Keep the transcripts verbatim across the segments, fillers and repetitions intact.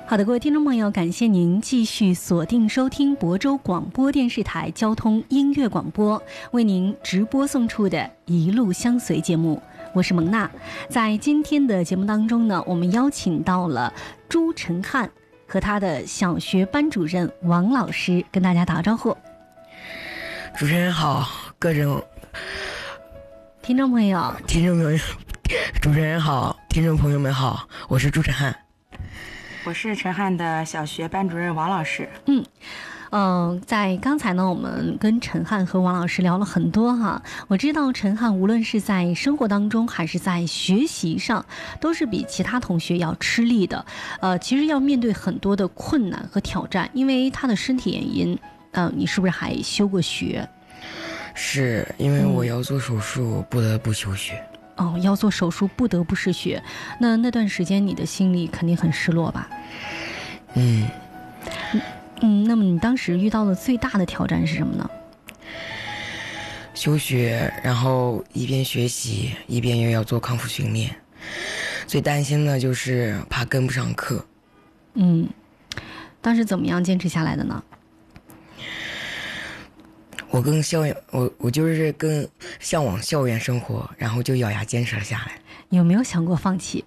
好的，各位听众朋友，感谢您继续锁定收听亳州广播电视台交通音乐广播为您直播送出的一路相随节目，我是蒙娜。在今天的节目当中呢，我们邀请到了朱晨汉和他的小学班主任王老师跟大家打个招呼。 主持人好，各种听众朋友听众朋友主持人好，听众朋友们好，我是朱晨汉。 我是陈汉的小学班主任王老师。 嗯，呃，在刚才呢，我们跟陈汉和王老师聊了很多哈。我知道陈汉无论是在生活当中还是在学习上，都是比其他同学要吃力的。呃，其实要面对很多的困难和挑战，因为他的身体原因。呃，你是不是还休过学？ 是因为我要做手术，嗯、不得不休学。 哦，要做手术不得不失学，那那段时间你的心里肯定很失落吧？ 嗯嗯，那么你当时遇到的最大的挑战是什么呢？ 休学，然后一边学习一边又要做康复训练，最担心的就是怕跟不上课。 嗯，当时怎么样坚持下来的呢？ 我更校园，我我就是更向往校园生活，然后就咬牙坚持了下来。 有没有想过放弃？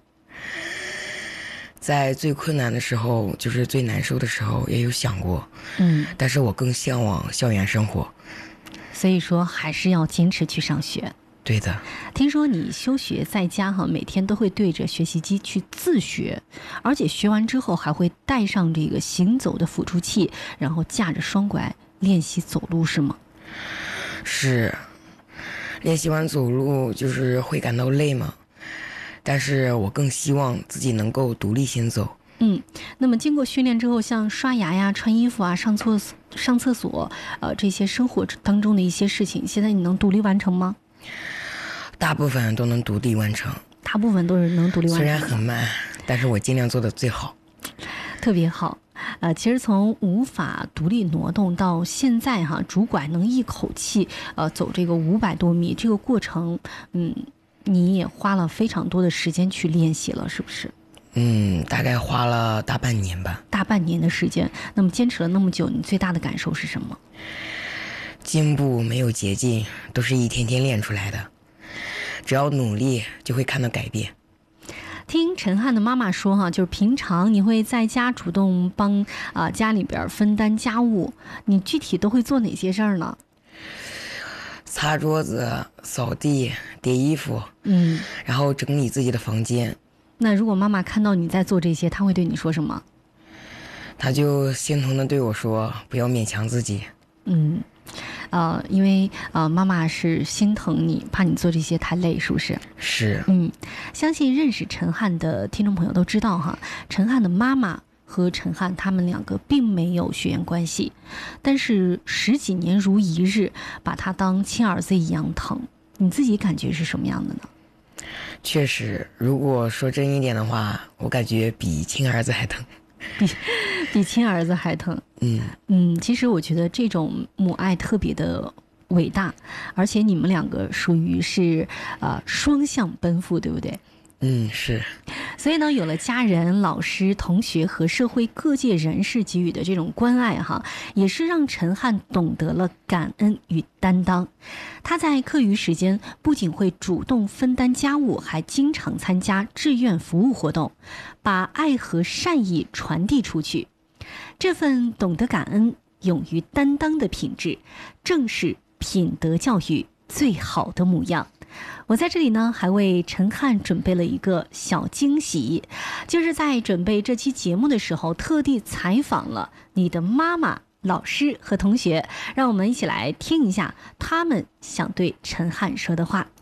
在最困难的时候，就是最难受的时候，也有想过。 嗯， 但是我更向往校园生活。 所以说，还是要坚持去上学。 对的。 听说你休学在家哈，每天都会对着学习机去自学，而且学完之后还会带上这个行走的辅助器，然后架着双拐练习走路，是吗？ 是，练习完走路就是会感到累嘛，但是我更希望自己能够独立行走。 嗯，那么经过训练之后，像刷牙呀、穿衣服啊、上厕所、上厕所，呃，这些生活当中的一些事情，现在你能独立完成吗？ 大部分都能独立完成， 大部分都是能独立完成， 虽然很慢，但是我尽量做的最好， 特别好。呃，其实从无法独立挪动到现在哈，拄拐能一口气呃走这个五百多米，这个过程，嗯，你也花了非常多的时间去练习了，是不是？ 嗯，大概花了大半年吧。 大半年的时间，那么坚持了那么久，你最大的感受是什么？ 进步没有捷径，都是一天天练出来的，只要努力就会看到改变。 听陈汉的妈妈说哈，就是平常你会在家主动帮啊、呃、家里边分担家务，你具体都会做哪些事儿呢？ 擦桌子、扫地、叠衣服， 嗯， 然后整理自己的房间。 那如果妈妈看到你在做这些，她会对你说什么？ 她就心疼的对我说：“不要勉强自己。” 嗯。呃，因为呃，妈妈是心疼你，怕你做这些太累，是不是？ 是。 嗯，相信认识陈汉的听众朋友都知道哈，陈汉的妈妈和陈汉他们两个并没有血缘关系，但是十几年如一日，把他当亲儿子一样疼。你自己感觉是什么样的呢？ 确实，如果说真一点的话，我感觉比亲儿子还疼。 比比亲儿子还疼。 嗯嗯，其实我觉得这种母爱特别的伟大，而且你们两个属于是呃双向奔赴，对不对？ 嗯，是。 所以呢，有了家人、老师、同学和社会各界人士给予的这种关爱哈，也是让陈汉懂得了感恩与担当。他在课余时间不仅会主动分担家务，还经常参加志愿服务活动，把爱和善意传递出去。这份懂得感恩、勇于担当的品质，正是品德教育最好的模样。我在这里呢，还为陈汉准备了一个小惊喜，就是在准备这期节目的时候，特地采访了你的妈妈、老师和同学，让我们一起来听一下他们想对陈汉说的话。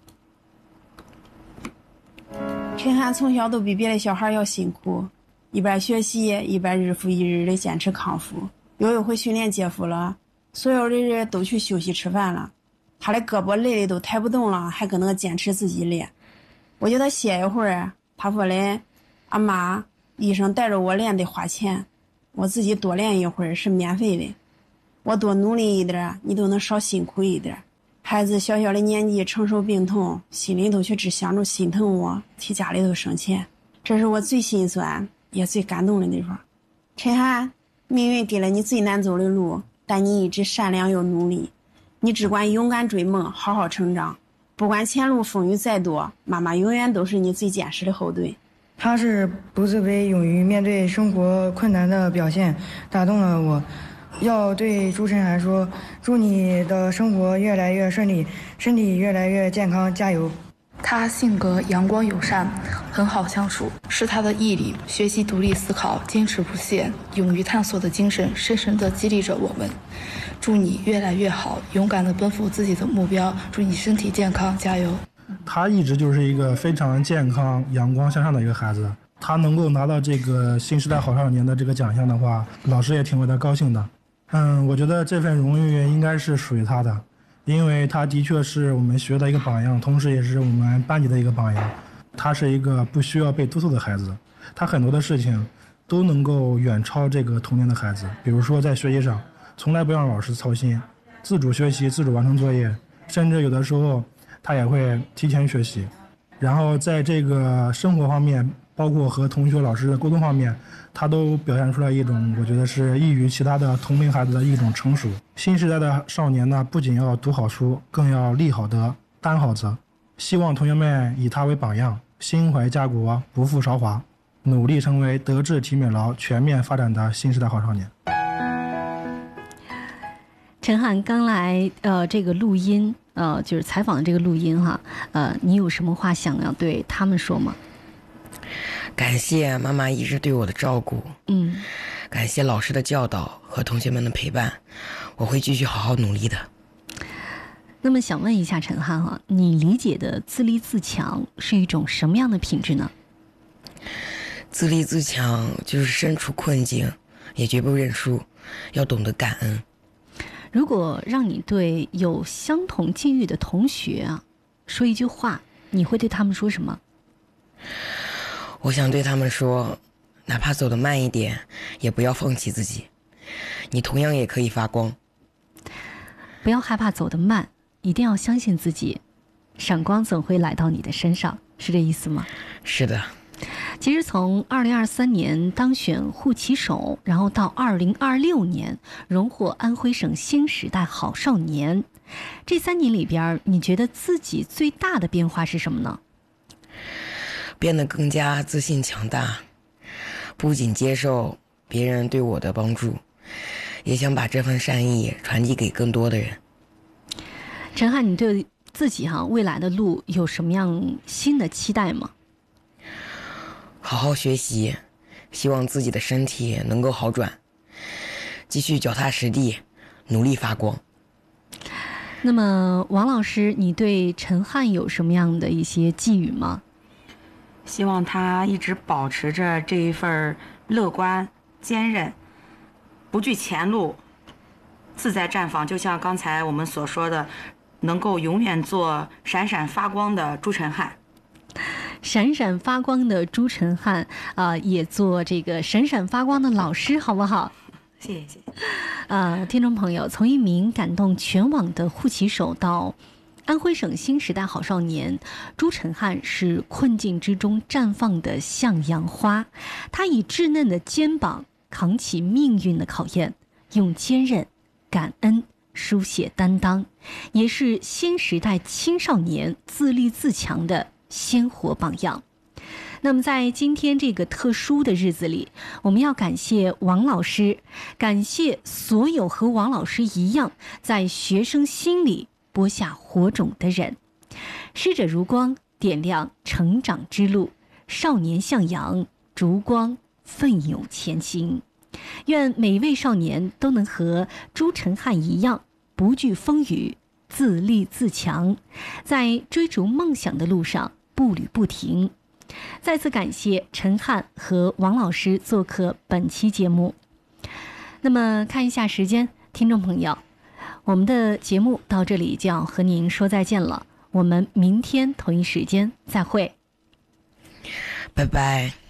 陈汉从小都比别的小孩要辛苦，一边学习一边日复一日的坚持康复。有一回训练结束了，所有的人都去休息吃饭了，他的胳膊累的都抬不动了，还搁那个坚持自己练。我叫他歇一会儿，他说嘞，阿妈，医生带着我练得花钱，我自己多练一会儿是免费的，我多努力一点，你都能少辛苦一点。孩子小小的年纪承受病痛，心里头却只想着心疼我，替家里头省钱，这是我最心酸也最感动的地方。 陈涵，命运给了你最难走的路，但你一直善良又努力，你只管勇敢追梦，好好成长。不管前路风雨再多，妈妈永远都是你最坚实的后盾。 他是不自卑、勇于面对生活困难的表现，打动了我。要对朱晨涵说，祝你的生活越来越顺利，身体越来越健康，加油。 他性格阳光友善，很好相处，是他的毅力、学习独立思考、坚持不懈、勇于探索的精神深深地激励着我们。祝你越来越好，勇敢地奔赴自己的目标，祝你身体健康，加油。 他一直就是一个非常健康、阳光向上的一个孩子，他能够拿到这个新时代好少年的这个奖项的话，老师也挺为他高兴的。嗯，我觉得这份荣誉应该是属于他的，因为他的确是我们学的一个榜样，同时也是我们班级的一个榜样。他是一个不需要被督促的孩子，他很多的事情都能够远超这个童年的孩子。比如说在学习上，从来不让老师操心，自主学习，自主完成作业，甚至有的时候他也会提前学习。然后在这个生活方面，包括和同学老师的沟通方面，他都表现出来一种我觉得是异于其他的同龄孩子的一种成熟。新时代的少年呢，不仅要读好书，更要立好德，担好责。希望同学们以他为榜样，心怀家国，不负韶华，努力成为德智体美劳全面发展的新时代好少年。 陈涵刚来呃这个录音呃就是采访的这个录音哈，呃你有什么话想要对他们说吗？ 感谢妈妈一直对我的照顾， 嗯， 感谢老师的教导和同学们的陪伴，我会继续好好努力的。 那么想问一下陈涵哈，你理解的自立自强是一种什么样的品质呢？ 自立自强就是身处困境也绝不认输，要懂得感恩。 如果让你对有相同境遇的同学啊说一句话，你会对他们说什么？ 我想对他们说，哪怕走得慢一点，也不要放弃自己，你同样也可以发光。 不要害怕走得慢，一定要相信自己，闪光总会来到你的身上，是这意思吗？ 是的。 其实从二零二三年当选护旗手，然后到二零二六年荣获安徽省新时代好少年，这三年里边，你觉得自己最大的变化是什么呢？ 变得更加自信强大，不仅接受别人对我的帮助，也想把这份善意传递给更多的人。 陈涵，你对自己哈、啊、未来的路有什么样新的期待吗？ 好好学习，希望自己的身体能够好转，继续脚踏实地，努力发光。 那么王老师，你对陈涵有什么样的一些寄语吗？ 希望他一直保持着这一份乐观、坚韧，不惧前路，自在绽放。就像刚才我们所说的，能够永远做闪闪发光的朱晨涵。 闪闪发光的朱晨涵啊、呃，也做这个闪闪发光的老师，好不好？ 谢谢谢谢。 呃，听众朋友，从一名感动全网的护旗手到安徽省新时代好少年，朱晨涵是困境之中绽放的向阳花。他以稚嫩的肩膀扛起命运的考验，用坚韧、感恩书写担当，也是新时代青少年自立自强的鲜活榜样。那么在今天这个特殊的日子里，我们要感谢王老师，感谢所有和王老师一样在学生心里播下火种的人。师者如光，点亮成长之路，少年向阳，烛光奋勇前行。愿每一位少年都能和朱晨涵一样，不惧风雨，自立自强，在追逐梦想的路上步履不停。再次感谢陈涵和王老师做客本期节目。那么看一下时间，听众朋友，我们的节目到这里就要和您说再见了，我们明天同一时间再会， 拜拜。